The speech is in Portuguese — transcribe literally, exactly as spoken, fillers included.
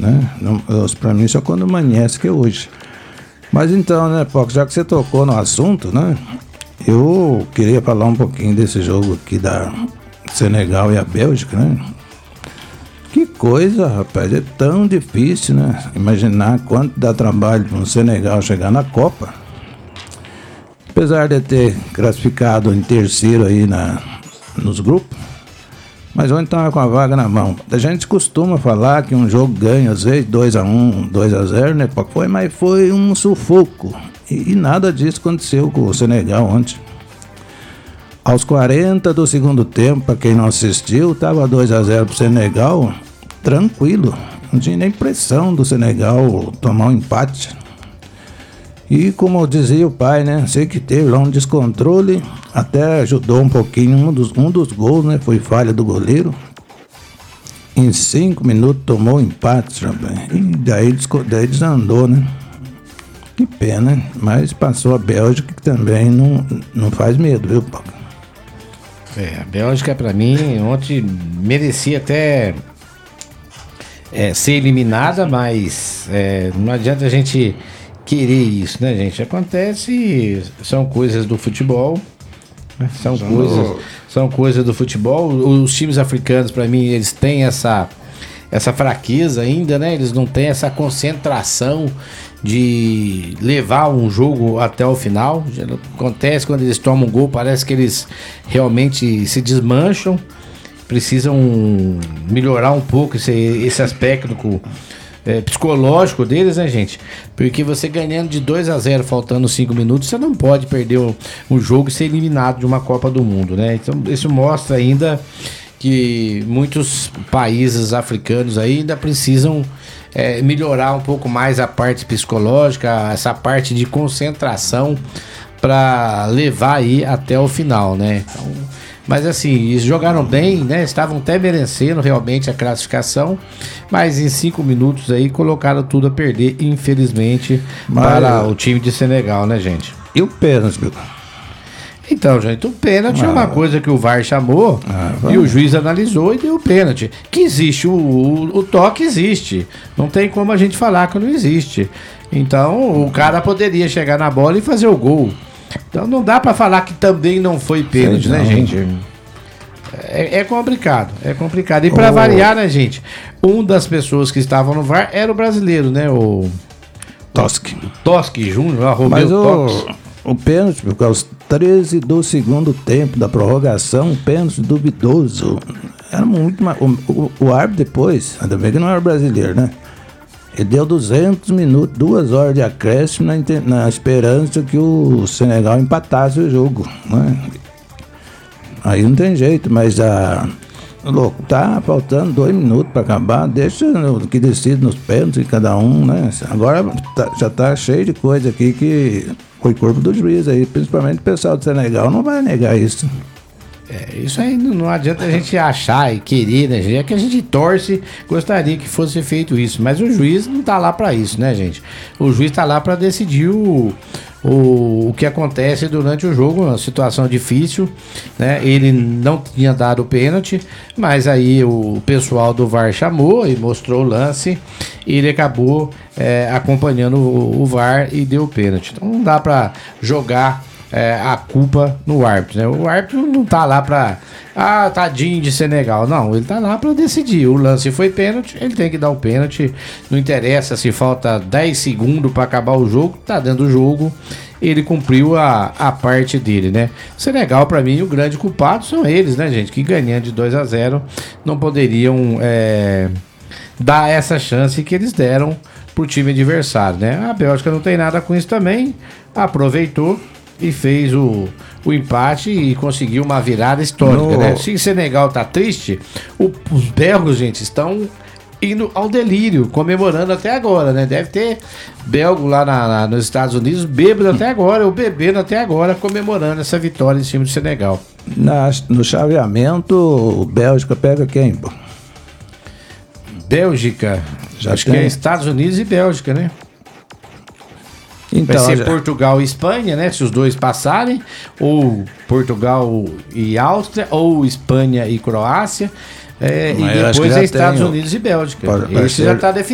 né? Para mim só quando amanhece que é hoje. Mas então, né, Poco, já que você tocou no assunto, né? Eu queria falar um pouquinho desse jogo aqui da Senegal e a Bélgica, né? Que coisa, rapaz, é tão difícil, né? Imaginar quanto dá trabalho para um Senegal chegar na Copa. Apesar de ter classificado em terceiro aí na, nos grupos, mas ontem estava com a vaga na mão. A gente costuma falar que um jogo ganha, às vezes, dois a um, dois a zero, né? Foi, mas foi um sufoco. E, e nada disso aconteceu com o Senegal ontem. Aos quarenta do segundo tempo, para quem não assistiu, estava dois a zero para o Senegal, tranquilo. Não tinha nem pressão do Senegal tomar um empate. E como dizia o pai, né? Sei que teve lá um descontrole, até ajudou um pouquinho. Um dos, um dos gols, né? Foi falha do goleiro. Em cinco minutos tomou um empate também. E daí, daí desandou, né? Que pena, mas passou a Bélgica, que também não, não faz medo, viu, Paulo? É, a Bélgica, pra mim, ontem merecia até é, ser eliminada, mas é, não adianta a gente querer isso, né, gente? Acontece, são coisas do futebol, né? são, são, coisas, do... são coisas do futebol. Os times africanos, pra mim, eles têm essa, essa fraqueza ainda, né? Eles não têm essa concentração de levar um jogo até o final. Acontece quando eles tomam um gol, parece que eles realmente se desmancham. Precisam melhorar um pouco esse, esse aspecto é, psicológico deles, né, gente? Porque você ganhando de dois a zero, faltando cinco minutos, você não pode perder o, o jogo e ser eliminado de uma Copa do Mundo, né? Então isso mostra ainda que muitos países africanos ainda precisam É, melhorar um pouco mais a parte psicológica, essa parte de concentração para levar aí até o final, né? Então, mas assim, eles jogaram bem, né? Estavam até merecendo realmente a classificação, mas em cinco minutos aí colocaram tudo a perder, infelizmente, mas para o time de Senegal, né, gente? E o pênalti, meu? Então, gente, o pênalti ah, é uma coisa que o V A R chamou ah, e o juiz analisou e deu o pênalti. Que existe, o, o, o toque existe. Não tem como a gente falar que não existe. Então, o cara poderia chegar na bola e fazer o gol. Então, não dá pra falar que também não foi pênalti, né, gente? É, é complicado, é complicado. E pra oh. variar, né, gente? Um das pessoas que estavam no V A R era o brasileiro, né? O Toschi. Toschi Júnior, arroba Mas o... O pênalti, porque aos treze do segundo tempo da prorrogação, um pênalti duvidoso. Era muito mais. O, o, o árbitro depois, ainda bem que não era brasileiro, né? Ele deu duzentos minutos, duas horas de acréscimo na, na esperança que o Senegal empatasse o jogo, né? Aí não tem jeito, mas a. Louco, tá faltando dois minutos para acabar, deixa o que decide nos pênaltis cada um, né? Agora tá, já tá cheio de coisa aqui que foi corpo do juiz aí, principalmente o pessoal do Senegal não vai negar isso. É, isso aí não, não adianta a gente achar e querer, né, gente? É que a gente torce, gostaria que fosse feito isso, mas o juiz não tá lá para isso, né, gente? O juiz tá lá para decidir o, o, o que acontece durante o jogo, uma situação difícil, né? Ele não tinha dado o pênalti, mas aí o pessoal do V A R chamou e mostrou o lance e ele acabou é, acompanhando o, o V A R e deu o pênalti. Então não dá para jogar É, a culpa no árbitro, né? O árbitro não tá lá pra ah, tadinho de Senegal, não, ele tá lá pra decidir. O lance foi pênalti, ele tem que dar o pênalti, não interessa se falta dez segundos pra acabar o jogo, tá dentro do jogo, ele cumpriu a, a parte dele, né? Senegal, pra mim, o grande culpado são eles, né, gente, que ganhando de dois a zero não poderiam é, dar essa chance que eles deram pro time adversário, né? A Bélgica não tem nada com isso também, aproveitou e fez o, o empate e conseguiu uma virada histórica, no... né? Se o Senegal tá triste, o, os belgos, gente, estão indo ao delírio, comemorando até agora, né? Deve ter belgo lá na, na, nos Estados Unidos bêbado até agora, ou bebendo até agora, comemorando essa vitória em cima do Senegal. Na, no chaveamento, o Bélgica pega quem, pô? Bélgica, já acho tem. Que é Estados Unidos e Bélgica, né? Então, vai ser já... Portugal e Espanha, né? Se os dois passarem, ou Portugal e Áustria, ou Espanha e Croácia, é, e depois é Estados tenho... Unidos e Bélgica. Pode, Esse ser... já está definido.